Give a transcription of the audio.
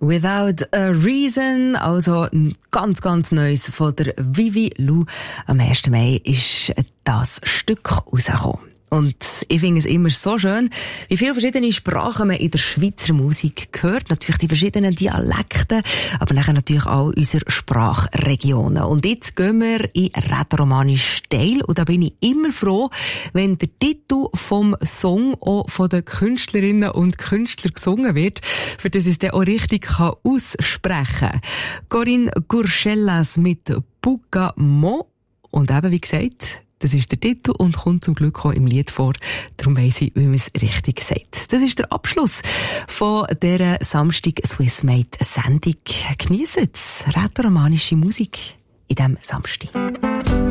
Without a Reason, also ein ganz, ganz Neues von der Vivi Lou. Am 1. Mai ist das Stück rausgekommen. Und ich finde es immer so schön, wie viele verschiedene Sprachen man in der Schweizer Musik hört. Natürlich die verschiedenen Dialekte, aber nachher natürlich auch unsere Sprachregionen. Und jetzt gehen wir in rätoromanisch Teil. Und da bin ich immer froh, wenn der Titel vom Song auch von den Künstlerinnen und Künstlern gesungen wird, für das ich es dann auch richtig aussprechen kann. Corinne Gurschellas mit Bugamo. Und eben, wie gesagt, das ist der Titel und kommt zum Glück auch im Lied vor. Darum weiss ich, wie man es richtig sagt. Das ist der Abschluss von dieser Samstag Swiss Made Sendung. Geniessen rätoromanische Musik in diesem Samstag.